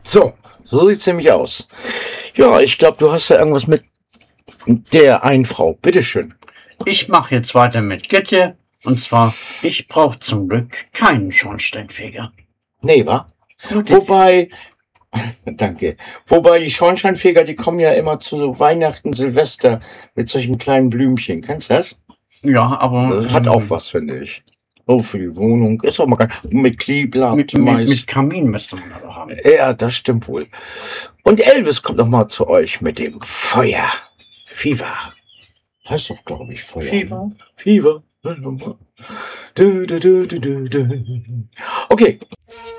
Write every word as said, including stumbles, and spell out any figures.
So, so sieht's nämlich aus. Ja, ich glaube, du hast ja irgendwas mit der einen Frau. Bitteschön. Ich mache jetzt weiter mit Gitte. Und zwar, ich brauche zum Glück keinen Schornsteinfeger. Nee, wa? Wobei, danke. Wobei die Schornsteinfeger, die kommen ja immer zu Weihnachten, Silvester mit solchen kleinen Blümchen. Kennst du das? Ja, aber... Das hat auch was, finde ich. Oh, für die Wohnung. Ist auch mal geil. Mit Kleeblatt, Mit, mit, Mais. mit Kamin müsste man aber haben. Ja, das stimmt wohl. Und Elvis kommt noch mal zu euch mit dem Feuer. Fever. Heißt doch, glaube ich, Feuer. Fever. Fever. Du, du, du, du, du. Okay.